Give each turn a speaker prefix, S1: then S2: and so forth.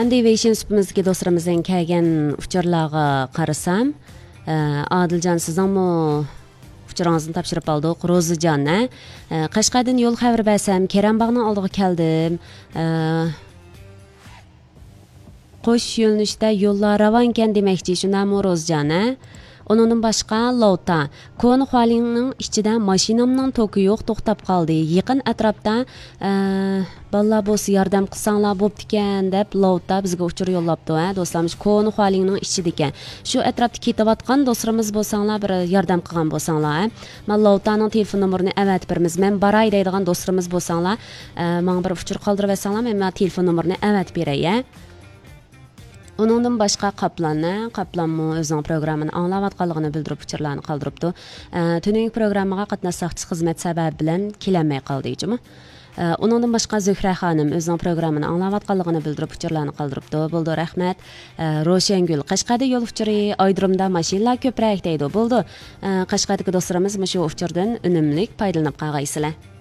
S1: Endi Weixin supimizdagi do'stlarimizdan kelgan uchurlarga qarasam, Adiljon sizingmi uchuringizni topshirib oldik. Ro'zijon, Qashqardan yo'l xabar bersam, Kerambog'ning oldiga keldim. Qo'sh yo'nalishda yo'llar ravon ekan demoqchi, shundaymi Ro'zijon? Onundan başqa Lauta, Konu Hualingning ichida mashinamning to'ki yo'q, to'xtab qoldi. Yaqin atrofda balla bo'lsa yordam qilsanglar bo'pti-ekan deb Lauta bizga uchur yo'llabdi, do'stlarimiz. Konu Hualingning ichida ekan. Shu atrofda ketayotgan do'stlarimiz bo'lsanglar, bir yordam qilgan bo'lsanglar, men Lautaning telefon nomerini avatib beramiz. Men baray deydigan do'stlarimiz bo'lsanglar, menga bir uchur qoldirib bersanglar, men telefon nomerini avatib beray. Onundan başqa Qaplanmı özünün proqramını anlayatqanlığını bildirib uçurlarını qaldırıbdı. Tünün proqramıga qatnaşsaqçı xizmət səbəbi bilan keləmay qaldı icimi. Onundan başqa Zöhrə xanım özünün proqramını anlayatqanlığını bildirib uçurlarını qaldırıbdı. Buldu rəhmət. Roşengül Qashqarda yo'l uchuri, Aydırımda mashinalar ko'proq deydi. Buldu. Qashqardagi do'stlarimiz shu uchurdan unumli foydalanib qolgaysizlar.